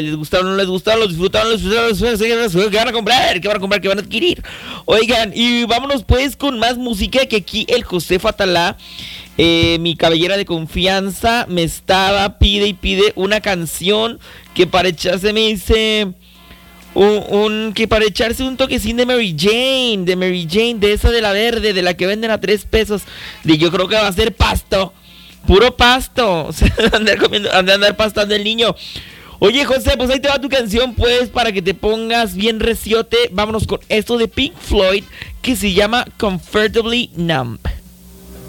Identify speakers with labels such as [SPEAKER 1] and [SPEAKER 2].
[SPEAKER 1] les gustaron, no les gustaron, los disfrutaron, ¿qué van a comprar? ¿Qué van a comprar? ¿Qué van a adquirir? Oigan, y vámonos pues con más música, que aquí el José Fatalá, mi cabellera de confianza, me estaba pide y pide una canción que para echarse, me dice, que para echarse un toquecín de Mary Jane, de esa de la verde, de la que venden a 3 pesos. Y yo creo que va a ser pasto, puro pasto, o sea, andar pastando el niño. Oye, José, pues ahí te va tu canción, pues, para que te pongas bien reciote. Vámonos con esto de Pink Floyd, que se llama Comfortably Numb.